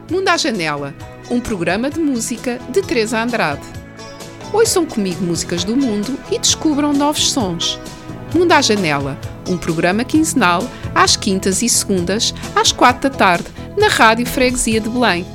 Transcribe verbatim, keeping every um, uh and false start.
Mundo à Janela, um programa de música de Teresa Andrade. Ouçam comigo músicas do mundo e descubram novos sons. Mundo à Janela, um programa quinzenal às quintas e segundas, às quatro da tarde, na Rádio Freguesia de Belém.